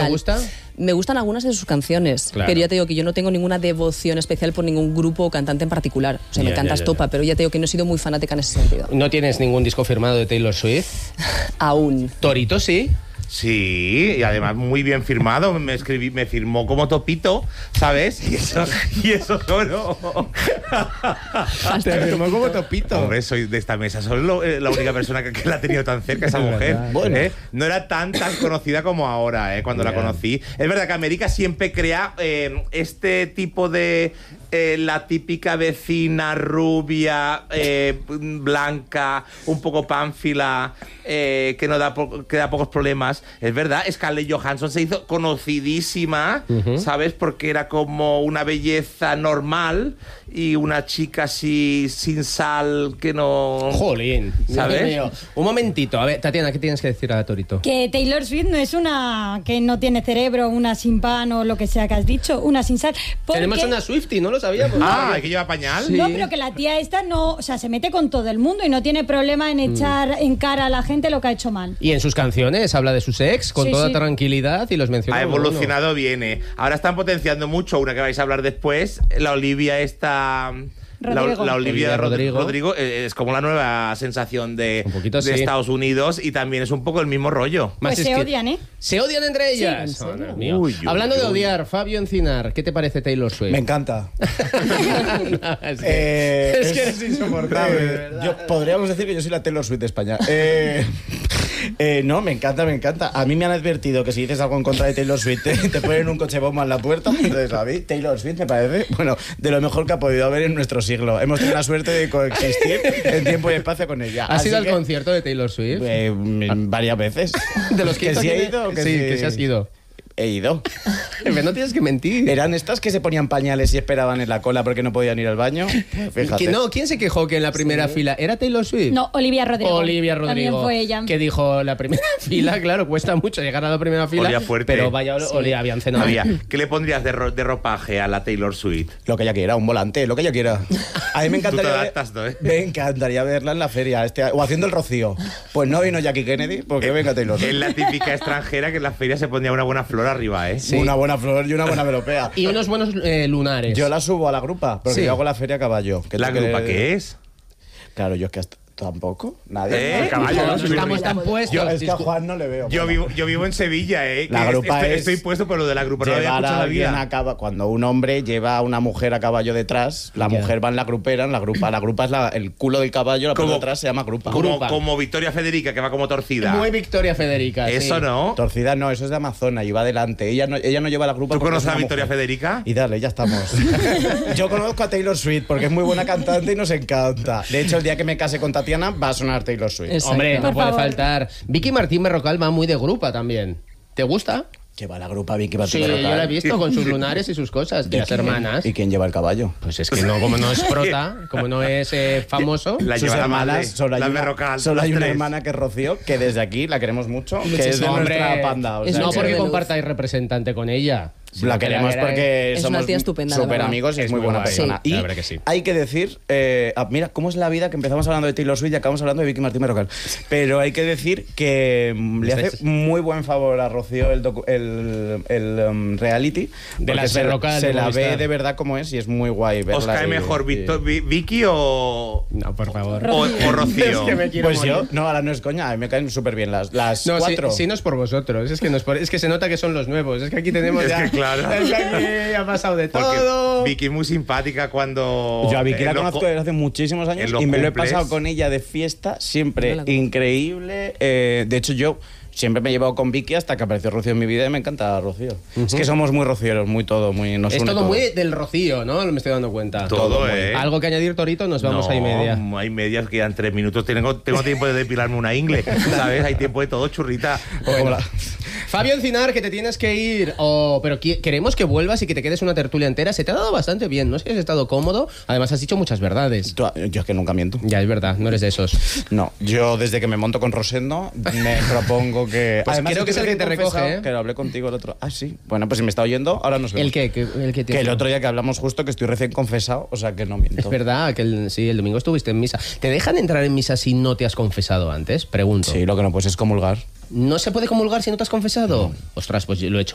te gusta? Me gustan algunas de sus canciones, Claro. pero ya te digo que yo no tengo ninguna devoción especial por ningún grupo o cantante en particular. O sea, me encanta Estopa, pero ya te digo que no he sido muy fanática en ese sentido. ¿No tienes ningún disco firmado de Taylor Swift? Aún. Torito sí. Sí, y además muy bien firmado. Me firmó como Topito, ¿sabes? Y eso solo. Te firmó como Topito. Hombre, soy de esta mesa. Soy la única persona que la ha tenido tan cerca, esa mujer. Bueno. No era tan conocida como ahora, cuando la conocí. Es verdad que América siempre crea este tipo de... la típica vecina rubia, blanca, un poco pánfila, que da pocos problemas. Es verdad, Scarlett Johansson se hizo conocidísima, ¿sabes? Porque era como una belleza normal y una chica así sin sal que no... Jolín, ¿sabes? Dios mío. Un momentito, a ver, Tatiana, ¿qué tienes que decir a Torito? Que Taylor Swift no es una que no tiene cerebro, una sin pan o lo que sea que has dicho, una sin sal. Tenemos una Swiftie, no lo sabíamos. Ah, ¿que lleva pañal? Sí. No, pero que la tía esta no, o sea, se mete con todo el mundo y no tiene problema en echar en cara a la gente lo que ha hecho mal. Y en sus canciones habla de sus ex con Sí, toda sí. tranquilidad y los menciona. Ha uno a uno. evolucionado bien, Ahora están potenciando mucho una que vais a hablar después, la Olivia esta... Rodrigo. La Olivia Rodrigo. Rodrigo es como la nueva sensación de Un poquito, sí. Estados Unidos y también es un poco el mismo rollo. Pues se odian, ¿eh? Se odian entre ellas. ¿en serio? Oh, Dios mío. Uy, Hablando de uy. odiar, Fabio Encinar, ¿qué te parece Taylor Swift? Me encanta. es que eres insoportable, de verdad. Podríamos decir que yo soy la Taylor Swift de España. No, me encanta. A mí me han advertido que si dices algo en contra de Taylor Swift te ponen un coche bomba en la puerta. Entonces, a mí Taylor Swift me parece, bueno, de lo mejor que ha podido haber en nuestro siglo. Hemos tenido la suerte de coexistir en tiempo y espacio con ella. ¿Has Así ido al que, concierto de Taylor Swift? varias veces. ¿De los que que hizo sí aquí he de- ido? Sí, que sí has ido. He ido. Pero no tienes que mentir. ¿Eran estas que se ponían pañales y esperaban en la cola porque no podían ir al baño? Fíjate. Que no, ¿quién se quejó que en la primera fila era Taylor Swift? No, Olivia Rodrigo. Olivia También Rodrigo. fue ella. Que dijo la primera fila, claro, cuesta mucho llegar a la primera fila. Olía fuerte. Pero vaya, olía, habían cenado. ¿Qué le pondrías de ropaje a la Taylor Swift? Lo que ella quiera, un volante, lo que ella quiera. A mí me encantaría, Tú te adaptas, ¿no, me encantaría verla en la feria o haciendo el Rocío. Pues no vino Jackie Kennedy, porque venga Taylor. Es la típica extranjera que en la feria se ponía una buena flor arriba, ¿eh? Sí. Una buena flor y una buena melopea. Y unos buenos lunares. Yo la subo a la grupa, porque Sí. yo hago la feria a caballo. ¿La grupa qué es? Claro, yo es que tampoco. Nadie. El caballo. No, ¿no? estamos tan puestos. Es que a Juan no le veo. Yo vivo en Sevilla, La que grupa estoy puesto por lo de la grupa. No lo había llevar escuchado a la alguien vida. a caballo. Cuando un hombre lleva a una mujer a caballo detrás, la Ya. mujer va en la grupera, en la grupa. La grupa es el culo del caballo, la parte de atrás se llama grupa. Grupa. Como Victoria Federica, que va como torcida. Muy Victoria Federica. Eso sí. no. Torcida no, eso es de Amazona y va adelante. Ella no lleva la grupa. ¿Tú porque conoces es a una Victoria mujer. Federica? Y dale, ya estamos. Yo conozco a Taylor Swift porque es muy buena cantante y nos encanta. De hecho, el día que me case con Tatiana va a sonar Taylor Swift. Exacto. Hombre, no Por puede favor. faltar. Vicky Martín Berrocal va muy de grupa también. ¿Te gusta? Lleva la grupa Vicky Sí, yo la he visto con sus lunares y sus cosas. De las hermanas. ¿Y quién lleva el caballo? Pues es que no, como no es prota, como no es famoso. La Sus lleva la madre, hermanas, solo hay la una, Berrocal, solo las hay una tres. hermana que es Rocío, que desde aquí la queremos mucho, que es de Hombre, nuestra panda. O es sea, no un ser porque de luz. compartáis representante con ella. la queremos porque Es somos una tía estupenda, la súper verdad. amigos y es muy buena guay. persona. Sí. Y La verdad que sí. hay que decir, mira, cómo es la vida que empezamos hablando de Taylor Swift y acabamos hablando de Vicky Martín Berrocal. Pero hay que decir que le hace muy buen favor a Rocío el reality. De porque las se Berrocal se de la Movistar. ve de verdad como es y es muy guay verla. ¿Os cae y- mejor y- Vicky o No, por favor. o Rocío? Es que me quiero Pues morir. yo, no, ahora no es coña, a mí me caen súper bien las No, cuatro. sí, no es por vosotros, es que, es que se nota que son los nuevos, es que aquí tenemos Es ya... que claro. Es que aquí ha pasado de Porque todo. Vicky es muy simpática cuando... Yo a Vicky la en los conozco co- desde hace muchísimos años en los y me lo he cumples. pasado con ella de fiesta siempre No la conozco. increíble. De hecho, yo siempre me he llevado con Vicky hasta que apareció Rocío en mi vida y me encanta Rocío. Es que somos muy rocieros, muy todo, muy nos Es une todo muy del Rocío, ¿no? Me estoy dando cuenta. Todo, ¿eh? Algo que añadir, Torito, nos vamos no, a y media. hay medias, quedan 3 minutos. Tengo tiempo de depilarme una ingle, ¿sabes? Hay tiempo de todo, churrita. Bueno. Fabio Encinar, que te tienes que ir, pero queremos que vuelvas y que te quedes una tertulia entera. Se te ha dado bastante bien, no sé si has estado cómodo. Además, has dicho muchas verdades. Yo es que nunca miento. Ya, es verdad, no eres de esos. No, yo desde que me monto con Rosendo me propongo que... Pues Además, creo que es el que te recién confesado recoge, ¿eh? Que lo hablé contigo el otro... Ah, sí. Bueno, pues si me está oyendo, ahora nos vemos. ¿El qué? ¿El qué Que el otro día que hablamos justo que estoy recién confesado, o sea que no miento. Es verdad que el domingo estuviste en misa. ¿Te dejan entrar en misa si no te has confesado antes? Pregunto. Sí, lo que no puedes es comulgar. ¿No se puede comulgar si no te has confesado? Ostras, pues yo lo he hecho